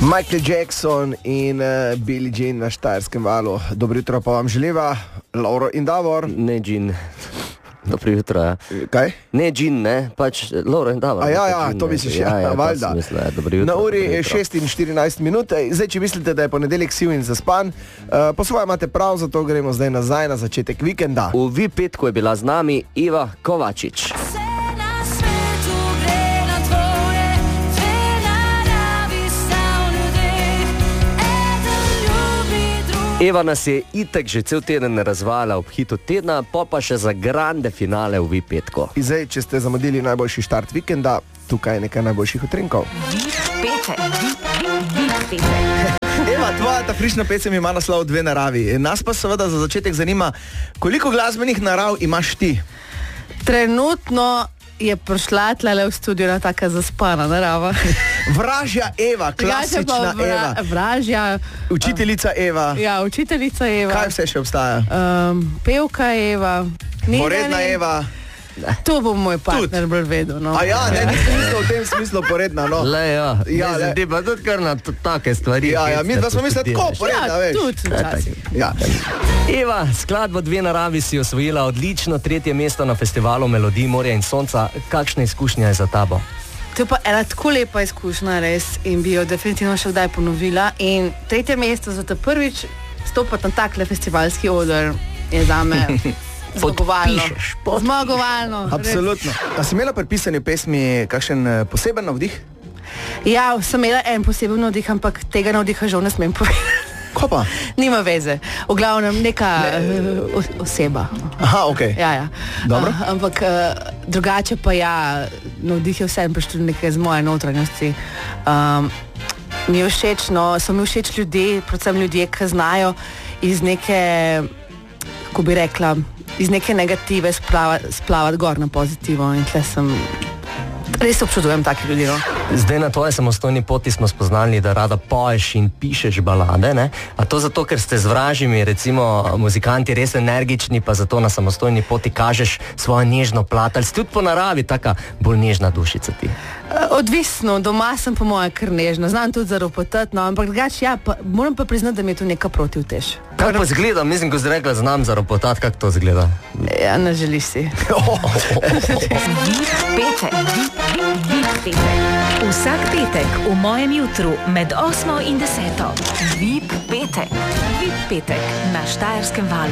Michael Jackson in Billie Jean na Štajerskem valu. Dobro jutro pa vam želiva, Lauro in Davor. Ne, Jean. Dobro jutro, ja. Kaj? Ne, Jean, ne, pač Lauro in Davor. Ja, to misliš, valjda. Na uri je 6:14 minut. Zdaj, če mislite, da je ponedeljek siv in zaspan, po svoje imate prav, zato gremo zdaj nazaj na začetek vikenda. V VIP-petku je bila z nami Eva Kovačič. Eva nas je itak že cel teden razvala ob hitu tedna, pa še za grande finale v VIP-petku. Zdaj, če ste zamudili najboljši štart vikenda, tukaj je nekaj najboljših utrinkov. Eva, tvoja ta frišna pesem ima naslov Dve naravi. Nas pa seveda za začetek zanima, koliko glasbenih narav imaš ti? Trenutno je prišla tlele v studio na taka zaspana narava. Vražja Eva, klasična Eva. Vražja. Učiteljica Eva. Ja, učiteljica Eva. Kaj vse še obstaja? Pevka Eva. Poredna Eva. To bo moj partner bolj vedel, no. A ja, ne, nisem mislil v tem smislu poredna, no. Le, ja. Ti pa tudi kar na take stvari. Ja, mi dva smo mislili tako poredna, veš. Tudi včasih. Ja. Eva, skladbo Dve naravi si osvojila odlično 3. mesto na festivalu Melodij morja in sonca. Kakšna izkušnja je za tabo? To je pa ena tako lepa izkušnja, res, in bi jo definitivno še kdaj ponovila. In 3. mesto za te prvič stopati na takle festivalski oder je zame zmagovalno. Absolutno. A si imela pri pisanju pesmi kakšen poseben navdih? Ja, sem imela en poseben navdih, ampak tega navdiha žal ne smem povedati. Ko pa? Nima veze. V glavnem neka oseba. Aha, okej. Ja. Dobro. Ampak drugače pa ja, navdih je vsem prišel nekaj z moje notranjosti. Mi je všeč, no, so mi všeč ljudje, predvsem ljudje, ki znajo iz neke, kako bi rekla, iz neke negative splavati gor na pozitivo in tle sem, res občudujem taki ljudi, no. Zdaj na tvoje samostojni poti smo spoznali, da rada poješ in pišeš balade, ne? A to zato, ker ste z vražimi, recimo, muzikanti res energični, pa zato na samostojni poti kažeš svojo nežno plat, ali si tudi po naravi taka bolj nežna dušica ti? Odvisno, doma sem po moje kar nežna, znam tudi zaropotati, no, ampak drugače, ja, moram pa priznati, da mi je tu neka protivtež. Kako pa zgleda? Mislim, ko si rekla, znam zaropotati, kako to zgleda? Ja, ne želiš si. Vsak petek v mojem jutru med 8 in 10. VIP petek na Štajerskem valu.